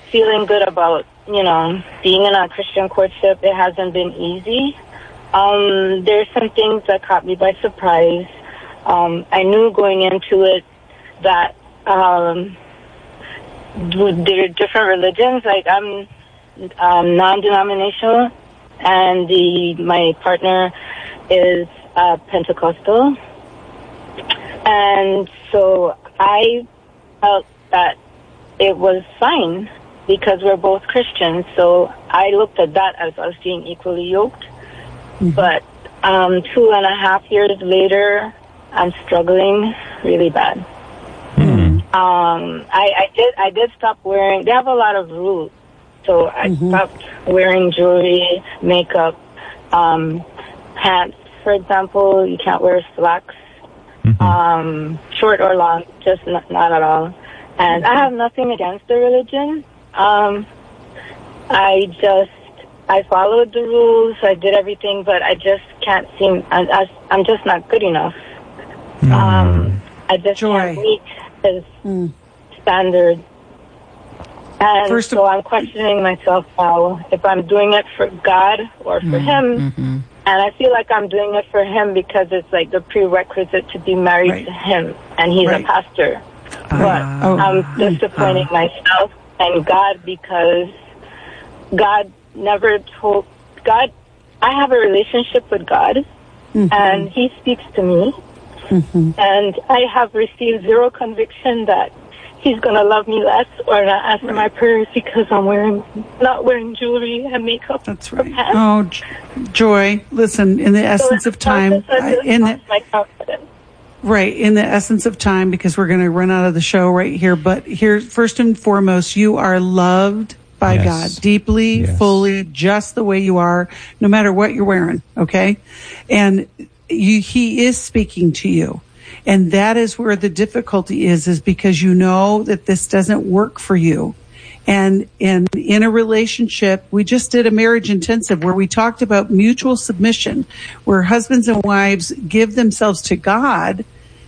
feeling good about, being in a Christian courtship. It hasn't been easy. There's some things that caught me by surprise. I knew going into it that there are different religions. Like, I'm non-denominational, and my partner is Pentecostal. And so I felt that it was fine because we're both Christians. So I looked at that as us being equally yoked. Mm-hmm. But 2.5 years later, I'm struggling really bad. Mm-hmm. I did stop wearing. They have a lot of rules, so I stopped wearing jewelry, makeup, pants. For example, you can't wear slacks, short or long, just not at all. And I have nothing against the religion. I followed the rules. I did everything, but I just can't seem. I'm just not good enough. I just can't meet his standard. And so I'm questioning myself now if I'm doing it for God or for him. And I feel like I'm doing it for him because it's like the prerequisite to be married to him, and he's a pastor. But I'm disappointing myself and God because God never told God. I have a relationship with God, and He speaks to me, and I have received zero conviction that He's going to love me less or not answer my prayers because I'm not wearing jewelry and makeup. That's right. Oh, Joy, listen, in the essence of time, in the essence of time, because we're going to run out of the show right here. But here, first and foremost, you are loved by God deeply, fully, just the way you are, no matter what you're wearing. Okay, and He is speaking to you. And that is where the difficulty is because you know that this doesn't work for you. And in a relationship, we just did a marriage intensive where we talked about mutual submission, where husbands and wives give themselves to God,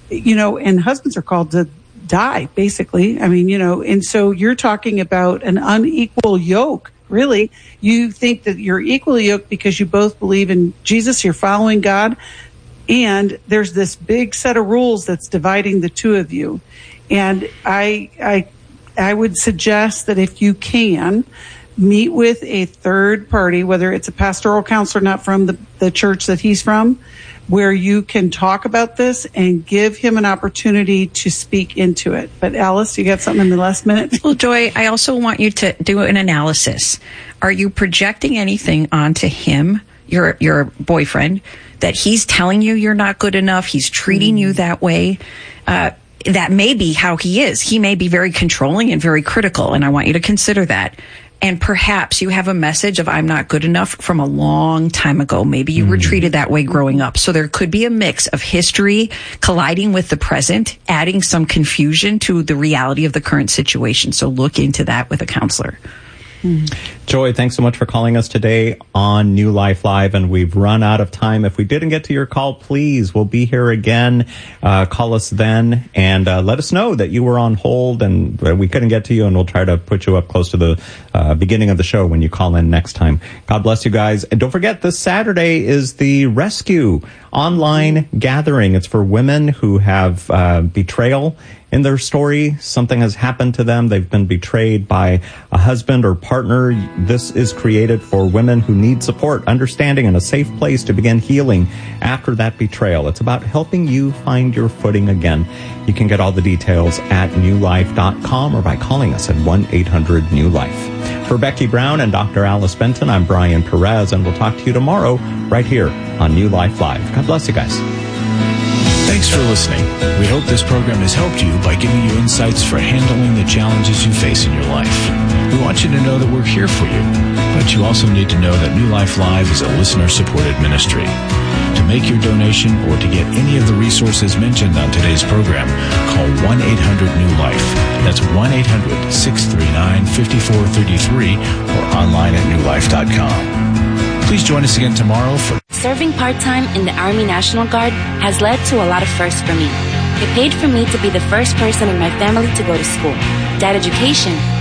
and husbands are called to die, basically. I mean, and so you're talking about an unequal yoke. Really, you think that you're equally yoked because you both believe in Jesus, you're following God. And there's this big set of rules that's dividing the two of you. And I would suggest that if you can, meet with a third party, whether it's a pastoral counselor not from the church that he's from, where you can talk about this and give him an opportunity to speak into it. But Alice, you got something in the last minute? Well, Joy, I also want you to do an analysis. Are you projecting anything onto him, your boyfriend, that he's telling you you're not good enough, he's treating you that way? That may be how he is. He may be very controlling and very critical, and I want you to consider that. And perhaps you have a message of I'm not good enough from a long time ago. Maybe you were treated that way growing up. So there could be a mix of history colliding with the present, adding some confusion to the reality of the current situation. So look into that with a counselor. Joy, thanks so much for calling us today on New Life Live, and we've run out of time. If we didn't get to your call, please, we'll be here again. Call us then and let us know that you were on hold and we couldn't get to you, and we'll try to put you up close to the beginning of the show when you call in next time. God bless you guys. And don't forget, this Saturday is the Rescue online gathering. It's for women who have betrayal in their story. Something has happened to them. They've been betrayed by a husband or partner. This is created for women who need support, understanding, and a safe place to begin healing after that betrayal. It's about helping you find your footing again. You can get all the details at newlife.com or by calling us at 1-800-NEW-LIFE. For Becky Brown and Dr. Alice Benton, I'm Brian Perez, and we'll talk to you tomorrow right here on New Life Live. God bless you guys. Thanks for listening. We hope this program has helped you by giving you insights for handling the challenges you face in your life. We want you to know that we're here for you, but you also need to know that New Life Live is a listener-supported ministry. To make your donation or to get any of the resources mentioned on today's program, call 1-800-NEW-LIFE. That's 1-800-639-5433 or online at newlife.com. Please join us again tomorrow for... Serving part-time in the Army National Guard has led to a lot of firsts for me. It paid for me to be the first person in my family to go to school. That education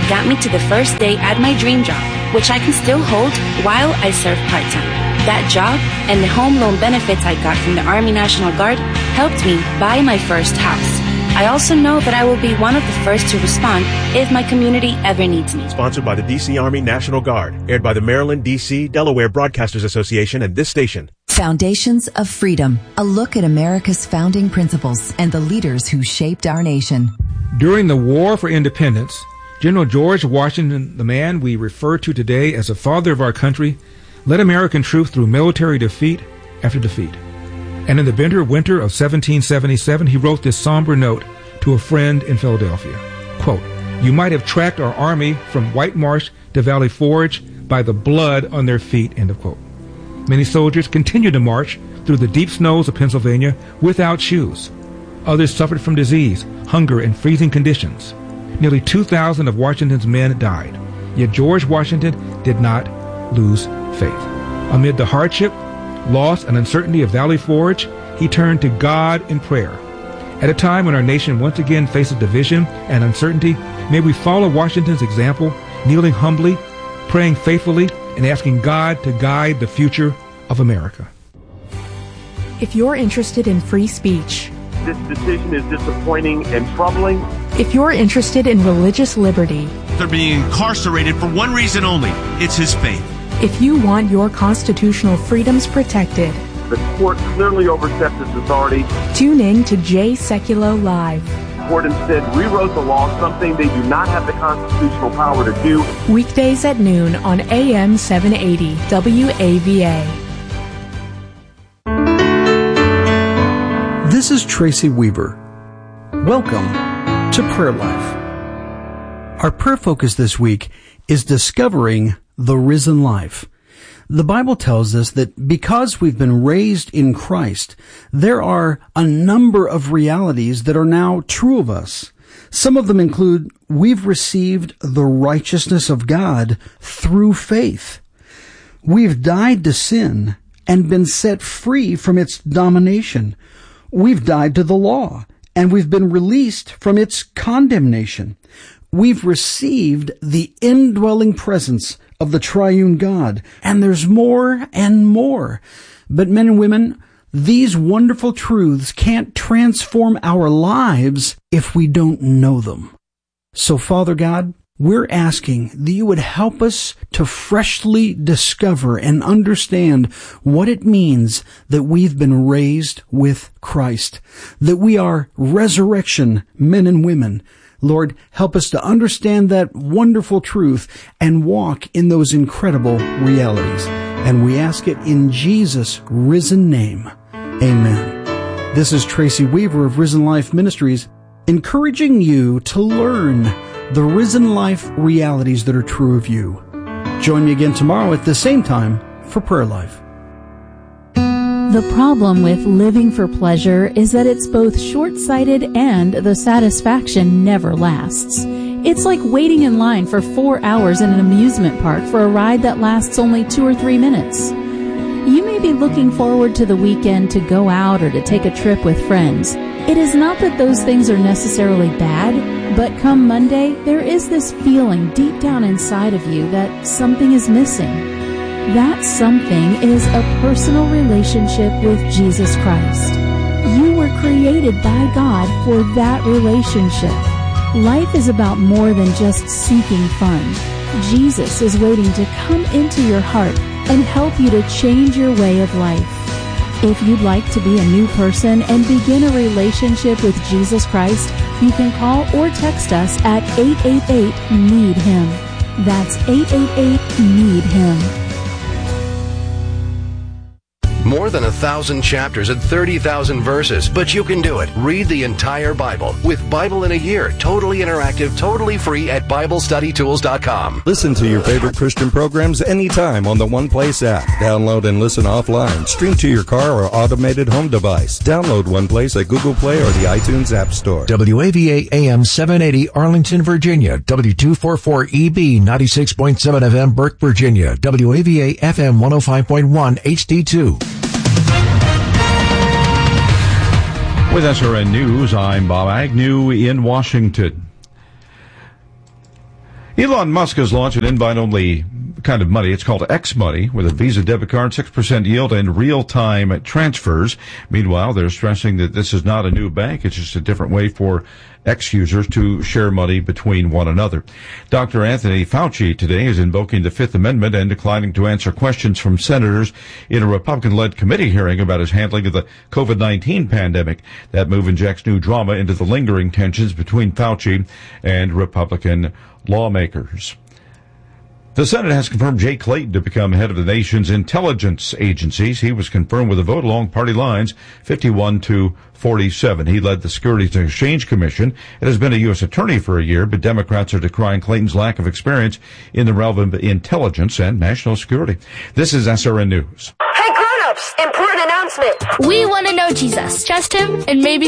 got me to the first day at my dream job, which I can still hold while I serve part-time. That job and the home loan benefits I got from the Army National Guard helped me buy my first house. I also know that I will be one of the first to respond if my community ever needs me. Sponsored by the D.C. Army National Guard. Aired by the Maryland, D.C., Delaware Broadcasters Association and this station. Foundations of Freedom. A look at America's founding principles and the leaders who shaped our nation. During the War for Independence, General George Washington, the man we refer to today as the father of our country, led American troops through military defeat after defeat. And in the bitter winter of 1777, he wrote this somber note to a friend in Philadelphia. Quote, "You might have tracked our army from White Marsh to Valley Forge by the blood on their feet," end of quote. Many soldiers continued to march through the deep snows of Pennsylvania without shoes. Others suffered from disease, hunger, and freezing conditions. Nearly 2,000 of Washington's men died. Yet George Washington did not lose faith. Amid the hardship, loss, and uncertainty of Valley Forge, he turned to God in prayer. At a time when our nation once again faces division and uncertainty, may we follow Washington's example, kneeling humbly, praying faithfully, and asking God to guide the future of America. If you're interested in free speech, this decision is disappointing and troubling. If you're interested in religious liberty, they're being incarcerated for one reason only. It's his faith. If you want your constitutional freedoms protected, the court clearly overstepped its authority. Tune in to Jay Sekulow Live. The court instead rewrote the law, something they do not have the constitutional power to do. Weekdays at noon on AM 780 WAVA. This is Tracy Weaver. Welcome to Prayer Life. Our prayer focus this week is discovering the risen life. The Bible tells us that because we've been raised in Christ, there are a number of realities that are now true of us. Some of them include we've received the righteousness of God through faith. We've died to sin and been set free from its domination. We've died to the law and we've been released from its condemnation. We've received the indwelling presence of the triune God, and there's more and more. But men and women, these wonderful truths can't transform our lives if we don't know them. So, Father God, we're asking that you would help us to freshly discover and understand what it means that we've been raised with Christ, that we are resurrection men and women. Lord, help us to understand that wonderful truth and walk in those incredible realities. And we ask it in Jesus' risen name. Amen. This is Tracy Weaver of Risen Life Ministries, encouraging you to learn the risen life realities that are true of you. Join me again tomorrow at the same time for Prayer Life. The problem with living for pleasure is that it's both short-sighted and the satisfaction never lasts. It's like waiting in line for 4 hours in an amusement park for a ride that lasts only 2 or 3 minutes. You may be looking forward to the weekend to go out or to take a trip with friends. It is not that those things are necessarily bad, but come Monday, there is this feeling deep down inside of you that something is missing. That something is a personal relationship with Jesus Christ. You were created by God for that relationship. Life is about more than just seeking fun. Jesus is waiting to come into your heart and help you to change your way of life. If you'd like to be a new person and begin a relationship with Jesus Christ, you can call or text us at 888-NEED-HIM. That's 888-NEED-HIM. More than 1,000 chapters and 30,000 verses, but you can do it. Read the entire Bible with Bible in a Year, totally interactive, totally free at BibleStudyTools.com. Listen to your favorite Christian programs anytime on the One Place app. Download and listen offline. Stream to your car or automated home device. Download One Place at Google Play or the iTunes App Store. WAVA AM 780 Arlington, Virginia. W244EB 96.7 FM Burke, Virginia. WAVA FM 105.1 HD2. With SRN News, I'm Bob Agnew in Washington. Elon Musk has launched an invite-only kind of money. It's called X Money, with a Visa debit card, 6% yield, and real-time transfers. Meanwhile, they're stressing that this is not a new bank. It's just a different way for X users to share money between one another. Dr. Anthony Fauci today is invoking the Fifth Amendment and declining to answer questions from senators in a Republican-led committee hearing about his handling of the COVID-19 pandemic. That move injects new drama into the lingering tensions between Fauci and Republican lawmakers. The Senate has confirmed Jay Clayton to become head of the nation's intelligence agencies. He was confirmed with a vote along party lines, 51-47. He led the Securities and Exchange Commission and has been a U.S. attorney for a year, but Democrats are decrying Clayton's lack of experience in the realm of intelligence and national security. This is SRN News. Hey, grown-ups, important announcement. We want to know Jesus, trust him, and maybe